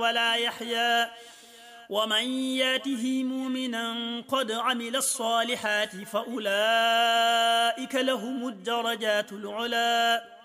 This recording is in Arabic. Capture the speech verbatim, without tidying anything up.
ولا يحيى ومن ياته مؤمنا قد عمل الصالحات فأولئك لهم الدرجات العلى